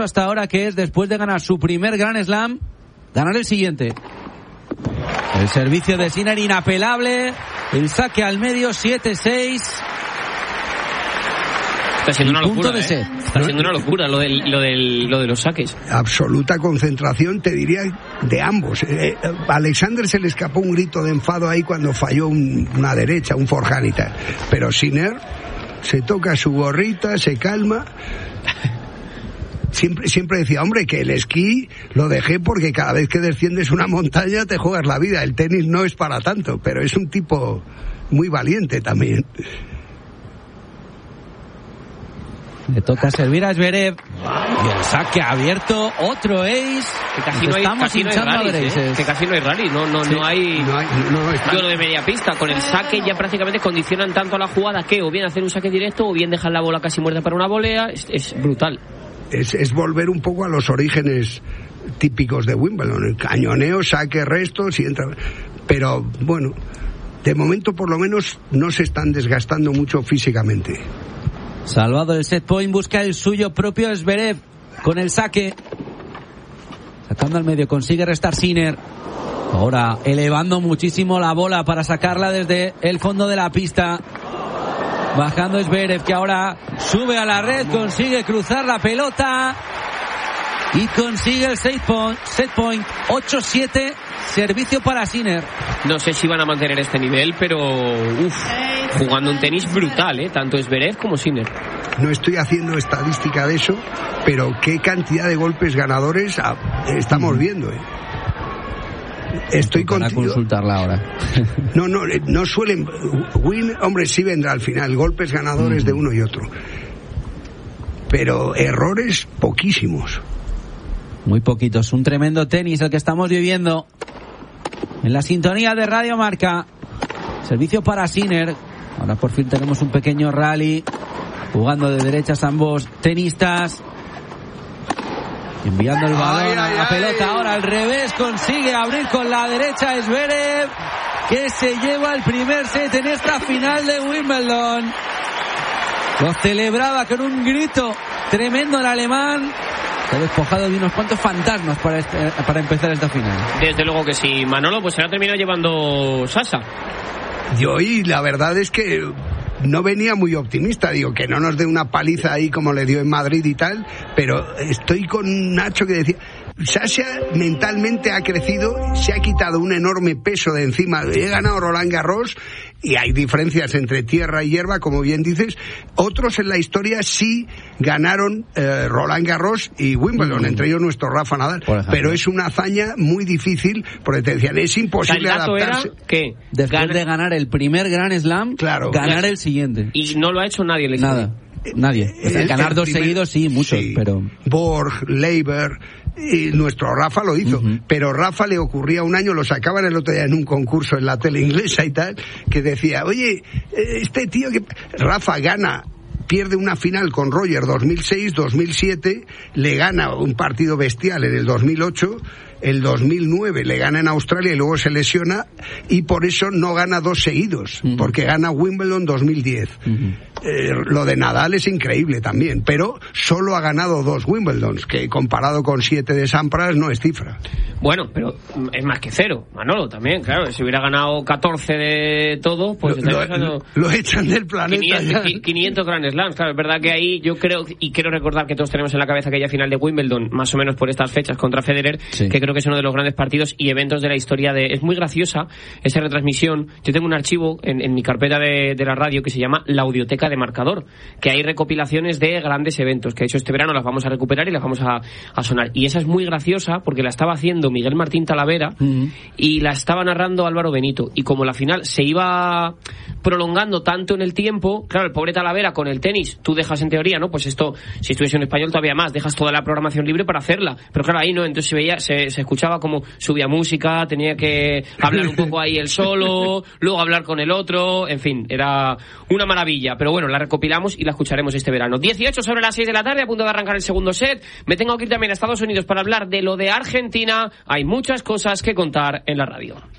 hecho hasta ahora, que es, después de ganar su primer Grand Slam, ganar el siguiente. El servicio de Sinner inapelable, el saque al medio, 7-6. Está siendo una locura, Está siendo una locura lo de los saques. Absoluta concentración, te diría, de ambos. Alexander se le escapó un grito de enfado ahí cuando falló una derecha, un forehand y tal. Pero Sinner se toca su gorrita, se calma. Siempre decía, hombre, que el esquí lo dejé porque cada vez que desciendes una montaña te juegas la vida. El tenis no es para tanto, pero es un tipo muy valiente también. Le toca servir a Zverev. Y el saque abierto, otro ace. Que casi no hay rally, que casi no hay rally. No hay duelo de media pista. Con el saque ya prácticamente condicionan tanto a la jugada que o bien hacer un saque directo o bien dejar la bola casi muerta para una volea. Es brutal. Es volver un poco a los orígenes típicos de Wimbledon. El cañoneo, saque, restos y entra. Pero bueno, de momento por lo menos no se están desgastando mucho físicamente. Salvado el set point, busca el suyo propio Zverev con el saque. Sacando al medio, consigue restar Sinner. Ahora elevando muchísimo la bola para sacarla desde el fondo de la pista. Bajando Zverev, que ahora sube a la red, consigue cruzar la pelota y consigue el set point. 8-7, servicio para Sinner. No sé si van a mantener este nivel, pero jugando un tenis brutal, tanto Zverev como Sinner. No estoy haciendo estadística de eso, pero qué cantidad de golpes ganadores estamos viendo. Estoy contigo. Para consultarla ahora. No suelen. Hombre, sí vendrá al final. Golpes ganadores de uno y otro. Pero errores poquísimos. Muy poquitos. Un tremendo tenis el que estamos viviendo. En la sintonía de Radio Marca. Servicio para Sinner. Ahora por fin tenemos un pequeño rally. Jugando de derechas ambos tenistas. Enviando el balón a la pelota. Ahora al revés. Consigue abrir con la derecha Zverev, que se lleva el primer set en esta final de Wimbledon. Lo celebraba con un grito tremendo el alemán. Se ha despojado de unos cuantos fantasmas para empezar esta final. Desde luego que sí. Manolo, pues se la ha terminado llevando Sasa. Y la verdad es que no venía muy optimista, digo, que no nos dé una paliza ahí como le dio en Madrid y tal, pero estoy con Nacho que decía, Sasha mentalmente ha crecido, se ha quitado un enorme peso de encima. He ganado Roland Garros y hay diferencias entre tierra y hierba, como bien dices. Otros en la historia sí ganaron Roland Garros y Wimbledon, entre ellos nuestro Rafa Nadal, pero es una hazaña muy difícil, porque te decían, es imposible adaptarse. Era que después de ganar el primer Grand Slam, ganar el siguiente. Y no lo ha hecho nadie. Nadie. Ganar dos seguidos, sí, muchos, pero... Borg, Leiber... Y nuestro Rafa lo hizo, pero Rafa le ocurría un año, lo sacaban el otro día en un concurso en la tele inglesa y tal, que decía, oye, este tío que... Rafa pierde una final con Roger 2006, 2007, le gana un partido bestial en el 2008, el 2009 le gana en Australia y luego se lesiona, y por eso no gana dos seguidos, porque gana Wimbledon 2010. Lo de Nadal es increíble también, pero solo ha ganado 2 Wimbledons, que comparado con 7 de Sampras no es cifra. Bueno, pero es más que 0, Manolo, también, claro. Si hubiera ganado 14 de todo, pues lo echan del planeta. 500 Grand Slams, claro. Es verdad que ahí yo creo, y quiero recordar que todos tenemos en la cabeza aquella final de Wimbledon, más o menos por estas fechas, contra Federer, que creo que es uno de los grandes partidos y eventos de la historia de... Es muy graciosa esa retransmisión. Yo tengo un archivo en mi carpeta de la radio que se llama La Audioteca de Marcador, que hay recopilaciones de grandes eventos, que de hecho este verano las vamos a recuperar y las vamos a sonar. Y esa es muy graciosa porque la estaba haciendo Miguel Martín Talavera y la estaba narrando Álvaro Benito. Y como la final se iba prolongando tanto en el tiempo, claro, el pobre Talavera con el tenis, tú dejas en teoría, ¿no? Pues esto, si estuviese en español todavía más, dejas toda la programación libre para hacerla. Pero claro, ahí no, entonces se escuchaba como subía música, tenía que hablar un poco ahí él solo, luego hablar con el otro, en fin, era una maravilla. Pero bueno, la recopilamos y la escucharemos este verano. 18 sobre las 6 de la tarde, a punto de arrancar el segundo set. Me tengo que ir también a Estados Unidos para hablar de lo de Argentina. Hay muchas cosas que contar en la radio.